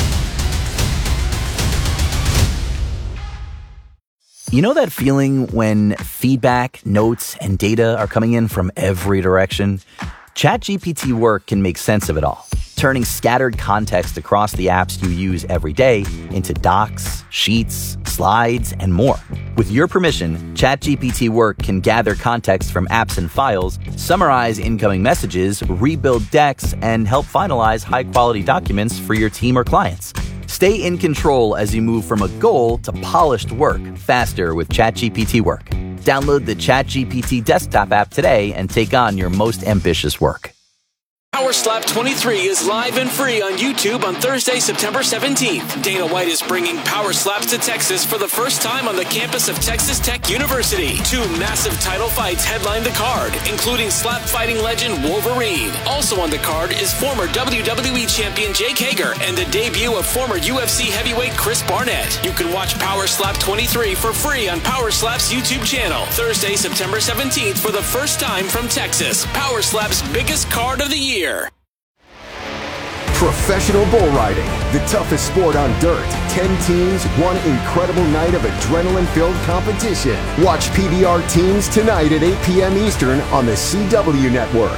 You know that feeling when feedback, notes, and data are coming in from every direction? ChatGPT Work can make sense of it all, turning scattered context across the apps you use every day into docs, sheets, slides, and more. With your permission, ChatGPT Work can gather context from apps and files, summarize incoming messages, rebuild decks, and help finalize high-quality documents for your team or clients. Stay in control as you move from a goal to polished work faster with ChatGPT Work. Download the ChatGPT desktop app today and take on your most ambitious work.
Power Slap twenty-three is live and free on YouTube on Thursday, September seventeenth. Dana White is bringing Power Slaps to Texas for the first time on the campus of Texas Tech University. Two massive title fights headline the card, including slap fighting legend Wolverine. Also on the card is former W W E champion Jake Hager and the debut of former U F C heavyweight Chris Barnett. You can watch Power Slap twenty-three for free on Power Slap's YouTube channel. Thursday, September seventeenth for the first time from Texas. Power Slap's biggest card of the year.
Professional bull riding, the toughest sport on dirt. Ten teams, one incredible night of adrenaline-filled competition. Watch P B R Teams tonight at eight p.m. Eastern on the C W Network.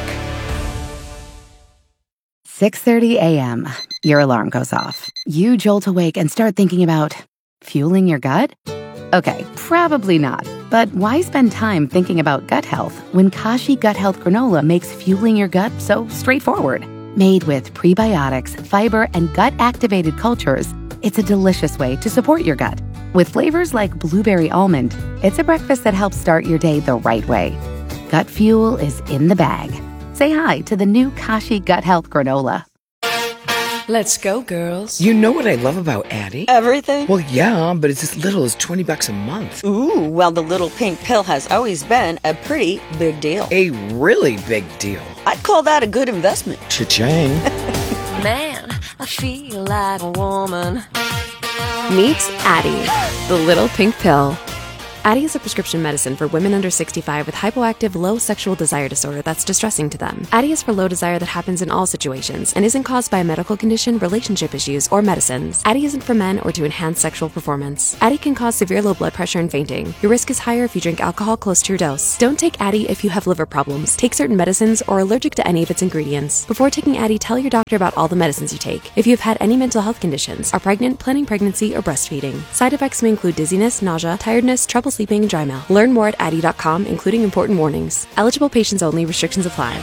six thirty a.m. Your alarm goes off. You jolt awake and start thinking about fueling your gut? Okay, probably not. But why spend time thinking about gut health when Kashi Gut Health Granola makes fueling your gut so straightforward? Made with prebiotics, fiber, and gut-activated cultures, it's a delicious way to support your gut. With flavors like blueberry almond, it's a breakfast that helps start your day the right way. Gut fuel is in the bag. Say hi to the new Kashi Gut Health Granola.
Let's go, girls.
You know what I love about Addie?
Everything?
Well, yeah, but it's as little as twenty bucks a month.
Ooh, well, the little pink pill has always been a pretty big deal.
A really big deal.
I'd call that a good investment.
Cha-ching.
Man, I feel like a woman.
Meet Addie, the little pink pill. Addie is a prescription medicine for women under sixty-five with hypoactive low sexual desire disorder that's distressing to them. Addie is for low desire that happens in all situations and isn't caused by a medical condition, relationship issues, or medicines. Addie isn't for men or to enhance sexual performance. Addie can cause severe low blood pressure and fainting. Your risk is higher if you drink alcohol close to your dose. Don't take Addie if you have liver problems, take certain medicines, or are allergic to any of its ingredients. Before taking Addie, tell your doctor about all the medicines you take. If you've had any mental health conditions, are pregnant, planning pregnancy, or breastfeeding. Side effects may include dizziness, nausea, tiredness, trouble sleeping, and dry mouth. Learn more at addie dot com, including important warnings. Eligible patients only. Restrictions apply.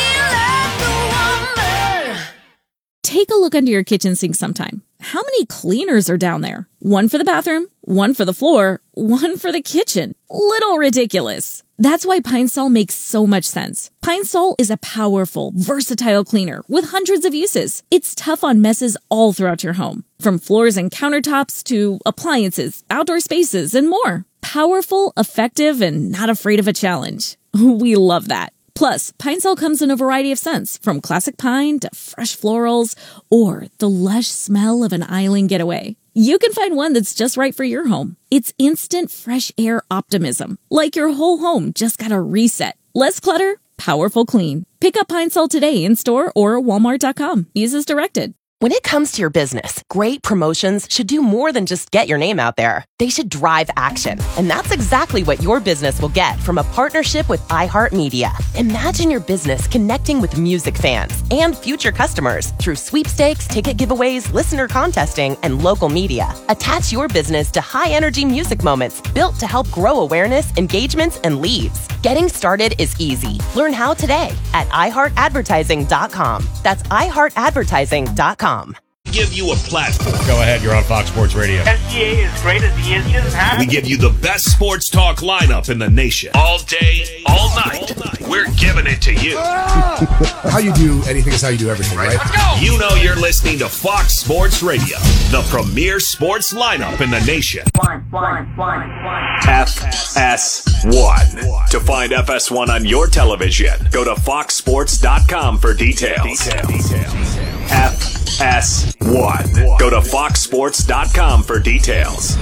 Take a look under your kitchen sink sometime. How many cleaners are down there? One for the bathroom, one for the floor, one for the kitchen. Little ridiculous. That's why Pine Sol makes so much sense. Pine Sol is a powerful, versatile cleaner with hundreds of uses. It's tough on messes all throughout your home, from floors and countertops to appliances, outdoor spaces, and more. Powerful, effective, and not afraid of a challenge. We love that. Plus, Pine Sol comes in a variety of scents, from classic pine to fresh florals, or the lush smell of an island getaway. You can find one that's just right for your home. It's instant fresh air optimism, like your whole home just got a reset. Less clutter, powerful clean. Pick up Pine Sol today in store or walmart dot com. Use as directed.
When it comes to your business, great promotions should do more than just get your name out there. They should drive action. And that's exactly what your business will get from a partnership with iHeartMedia. Imagine your business connecting with music fans and future customers through sweepstakes, ticket giveaways, listener contesting, and local media. Attach your business to high-energy music moments built to help grow awareness, engagements, and leads. Getting started is easy. Learn how today at i heart advertising dot com. That's i heart advertising dot com.
Give you a platform.
Go ahead, you're on Fox Sports Radio.
S G A is great as the engine, huh?
We give you the best sports talk lineup in the nation. All day, all night. All night. We're giving it to you.
How you do anything is how you do everything, right?
Let's go! You know you're listening to Fox Sports Radio, the premier sports lineup in the nation.
One, one, one, one.
F S one. To find F S one on your television, go to fox sports dot com for details. Details. Details. F S one. Go to fox sports dot com for details.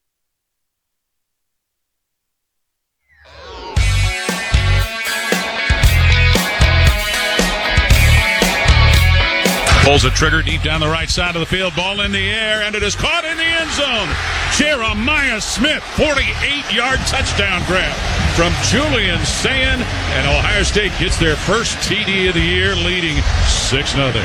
Pulls the trigger deep down the right side of the field. Ball in the air, and it is caught in the end zone. Jeremiah Smith, forty-eight-yard touchdown grab from Julian Sayin, and Ohio State gets their first T D of the year, leading six nothing.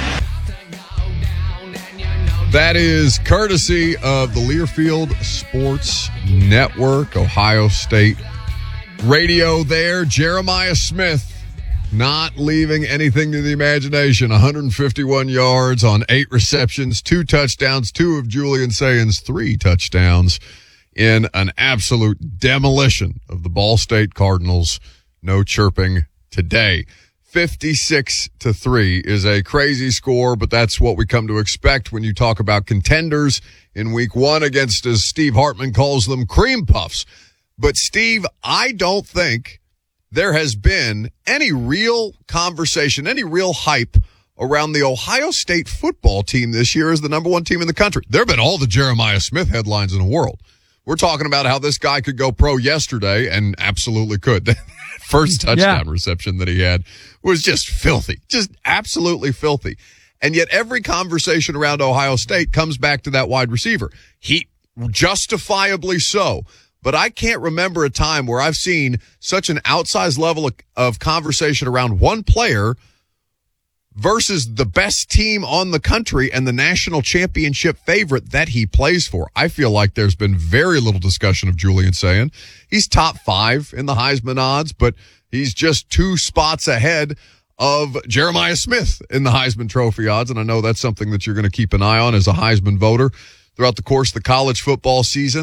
That is courtesy of the Learfield Sports Network, Ohio State Radio there. Jeremiah Smith not leaving anything to the imagination. one hundred fifty-one yards on eight receptions, two touchdowns, two of Julian Sayin's three touchdowns in an absolute demolition of the Ball State Cardinals. No chirping today. fifty-six to three is a crazy score, but that's what we come to expect when you talk about contenders in week one against, as Steve Hartman calls them, cream puffs. But Steve, I don't think there has been any real conversation, any real hype around the Ohio State football team this year as the number one team in the country. There have been all the Jeremiah Smith headlines in the world. We're talking about how this guy could go pro yesterday, and absolutely could. First touchdown yeah. reception that he had was just filthy, just absolutely filthy. And yet every conversation around Ohio State comes back to that wide receiver. He justifiably so. But I can't remember a time where I've seen such an outsized level of, of conversation around one player versus the best team on the country and the national championship favorite that he plays for. I feel like there's been very little discussion of Julian Sayin. He's top five in the Heisman odds, but he's just two spots ahead of Jeremiah Smith in the Heisman Trophy odds. And I know that's something that you're going to keep an eye on as a Heisman voter throughout the course of the college football season.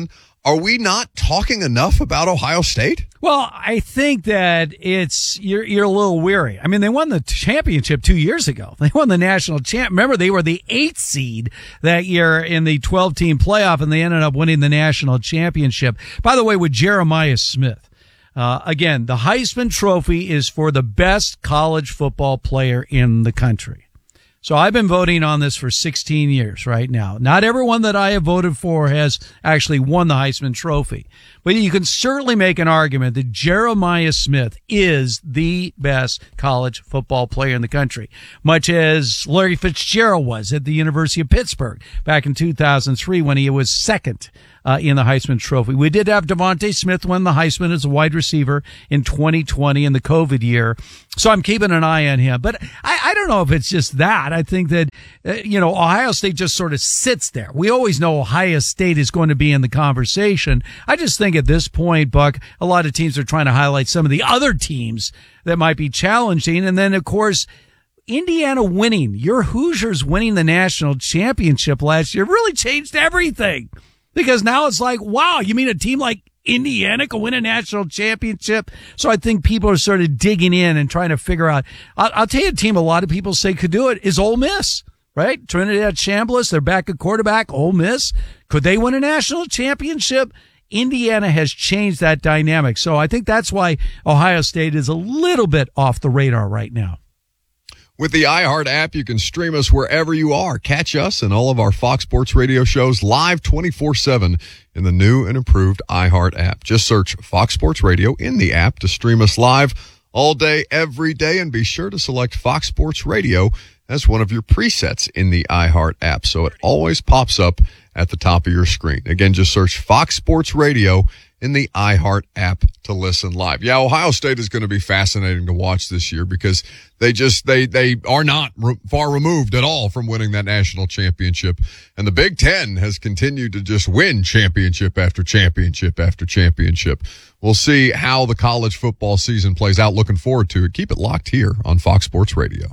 are we not talking enough about Ohio State?
Well, I think that it's you're you're a little weary. I mean, they won the championship two years ago. They won the national champ. Remember, they were the eighth seed that year in the twelve-team playoff, and they ended up winning the national championship. By the way, with Jeremiah Smith. Uh, again, the Heisman Trophy is for the best college football player in the country. So I've been voting on this for sixteen years right now. Not everyone that I have voted for has actually won the Heisman Trophy. But you can certainly make an argument that Jeremiah Smith is the best college football player in the country, much as Larry Fitzgerald was at the University of Pittsburgh back in two thousand three when he was second uh, in the Heisman Trophy. We did have Devontae Smith win the Heisman as a wide receiver in twenty twenty in the COVID year. So I'm keeping an eye on him. But I, I don't know if it's just that. I think that, uh, you know, Ohio State just sort of sits there. We always know Ohio State is going to be in the conversation. I just think at this point, Buck, a lot of teams are trying to highlight some of the other teams that might be challenging. And then, of course, Indiana winning, your Hoosiers winning the national championship last year really changed everything. Because now it's like, wow, you mean a team like Indiana can win a national championship? So I think people are sort of digging in and trying to figure out. I'll, I'll tell you a team a lot of people say could do it is Ole Miss, right? Trinidad Chambliss, they're back at quarterback. Ole Miss, could they win a national championship? Indiana has changed that dynamic. So I think that's why Ohio State is a little bit off the radar right now.
With the iHeart app, you can stream us wherever you are. Catch us and all of our Fox Sports Radio shows live twenty-four seven in the new and improved iHeart app. Just search Fox Sports Radio in the app to stream us live all day, every day, and be sure to select Fox Sports Radio as one of your presets in the iHeart app, so it always pops up at the top of your screen. Again, just search Fox Sports Radio in the iHeart app to listen live. Yeah, Ohio State is going to be fascinating to watch this year because they just, they, they are not re- far removed at all from winning that national championship. And the Big Ten has continued to just win championship after championship after championship. We'll see how the college football season plays out. Looking forward to it. Keep it locked here on Fox Sports Radio.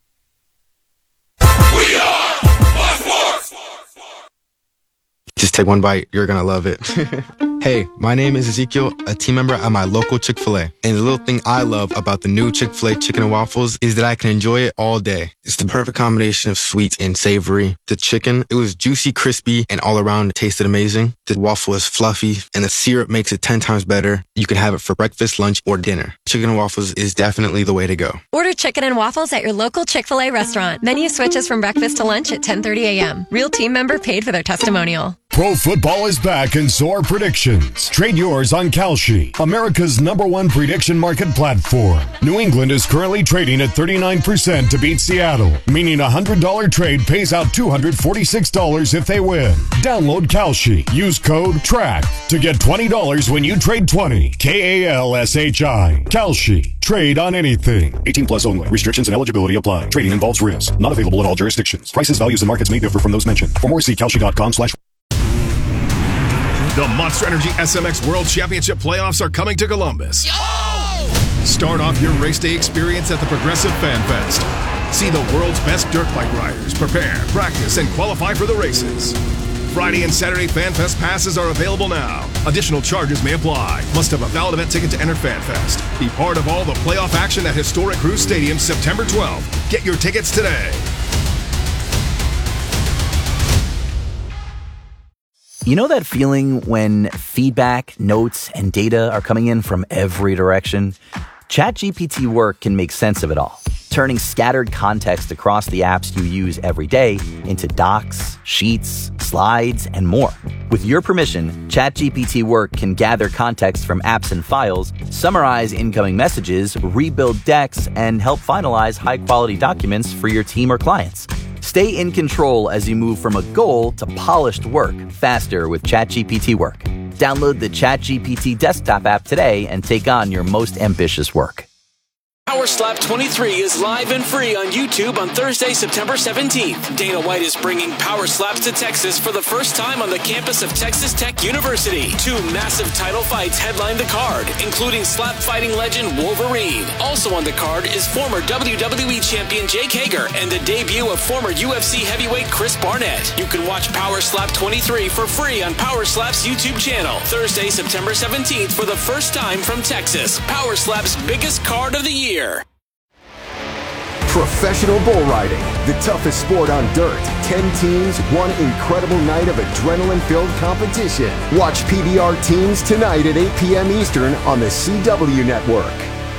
We are Fox Sports. Just take one bite. You're going to love it. Hey, my name is Ezekiel, a team member at my local Chick-fil-A. And the little thing I love about the new Chick-fil-A chicken and waffles is that I can enjoy it all day. It's the perfect combination of sweet and savory. The chicken, it was juicy, crispy, and all around it tasted amazing. The waffle is fluffy, and the syrup makes it ten times better. You can have it for breakfast, lunch, or dinner. Chicken and waffles is definitely the way to go.
Order chicken and waffles at your local Chick-fil-A restaurant. Menu switches from breakfast to lunch at ten thirty a.m. Real team member paid for their testimonial.
Pro football is back and so are predictions. Trade yours on Kalshi, America's number one prediction market platform. New England is currently trading at thirty-nine percent to beat Seattle, meaning a one hundred dollars trade pays out two hundred forty-six dollars if they win. Download Kalshi. Use code TRACK to get twenty dollars when you trade twenty. K A L S H I. Kalshi. Trade on anything. eighteen plus only. Restrictions and eligibility apply. Trading involves risk. Not available in all jurisdictions. Prices, values, and markets may differ from those mentioned. For more, see Kalshi dot com slash
The Monster Energy S M X World Championship playoffs are coming to Columbus. Yo! Start off your race day experience at the Progressive Fan Fest. See the world's best dirt bike riders prepare, practice, and qualify for the races. Friday and Saturday Fan Fest passes are available now. Additional charges may apply. Must have a valid event ticket to enter Fan Fest. Be part of all the playoff action at historic Cruise Stadium September twelfth. Get your tickets today.
You know that feeling when feedback, notes, and data are coming in from every direction? ChatGPT Work can make sense of it all, turning scattered context across the apps you use every day into docs, sheets, slides, and more. With your permission, ChatGPT Work can gather context from apps and files, summarize incoming messages, rebuild decks, and help finalize high-quality documents for your team or clients. Stay in control as you move from a goal to polished work faster with ChatGPT Work. Download the ChatGPT desktop app today and take on your most ambitious work.
Power Slap twenty-three is live and free on YouTube on Thursday, September seventeenth. Dana White is bringing Power Slaps to Texas for the first time on the campus of Texas Tech University. Two massive title fights headline the card, including slap fighting legend Wolverine. Also on the card is former W W E champion Jake Hager and the debut of former U F C heavyweight Chris Barnett. You can watch Power Slap twenty-three for free on Power Slap's YouTube channel Thursday, September seventeenth for the first time from Texas. Power Slap's biggest card of the year.
Professional bull riding, the toughest sport on dirt. Ten teams, one incredible night of adrenaline-filled competition. Watch P B R Teams tonight at eight p.m. Eastern on the C W Network.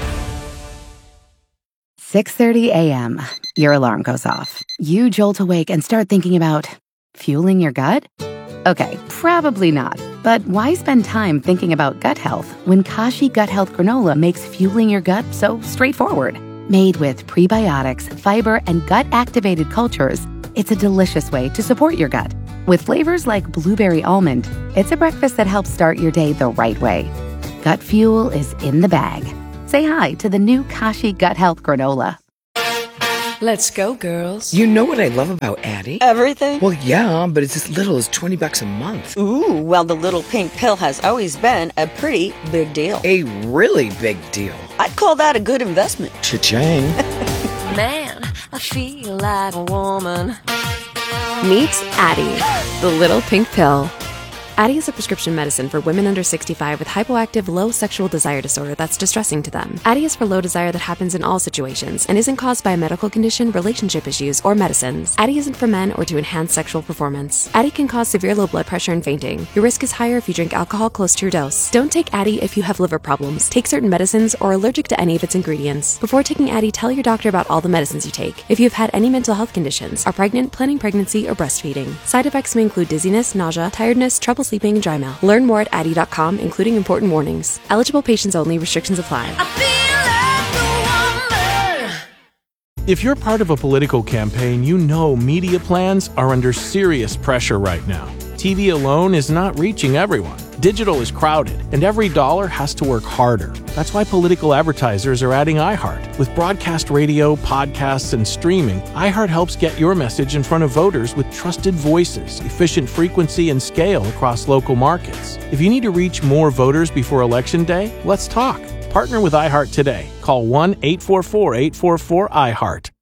six thirty a.m. Your alarm goes off. You jolt awake and start thinking about fueling your gut? Okay, probably not. But why spend time thinking about gut health when Kashi Gut Health Granola makes fueling your gut so straightforward? Made with prebiotics, fiber, and gut-activated cultures, it's a delicious way to support your gut. With flavors like blueberry almond, it's a breakfast that helps start your day the right way. Gut fuel is in the bag. Say hi to the new Kashi Gut Health Granola.
Let's go, girls. You know what I love about Addie?
Everything?
Well, yeah, but it's as little as twenty bucks a month.
Ooh, well, the little pink pill has always been a pretty big deal.
A really big deal.
I'd call that a good investment.
Cha-ching.
Man, I feel like a woman.
Meet Addie, the little pink pill. Addie is a prescription medicine for women under sixty-five with hypoactive low sexual desire disorder that's distressing to them. Addie is for low desire that happens in all situations and isn't caused by a medical condition, relationship issues, or medicines. Addie isn't for men or to enhance sexual performance. Addie can cause severe low blood pressure and fainting. Your risk is higher if you drink alcohol close to your dose. Don't take Addie if you have liver problems, take certain medicines, or are allergic to any of its ingredients. Before taking Addie, tell your doctor about all the medicines you take. If you have had any mental health conditions, are pregnant, planning pregnancy, or breastfeeding. Side effects may include dizziness, nausea, tiredness, trouble sleeping, and dry mouth. Learn more at addie dot com, including important warnings. Eligible patients only. Restrictions apply.
If you're part of a political campaign, you know media plans are under serious pressure right now. T V alone is not reaching everyone. Digital is crowded, and every dollar has to work harder. That's why political advertisers are adding iHeart. With broadcast radio, podcasts, and streaming, iHeart helps get your message in front of voters with trusted voices, efficient frequency, and scale across local markets. If you need to reach more voters before Election Day, let's talk. Partner with iHeart today. Call one eight four four, eight four four, I heart.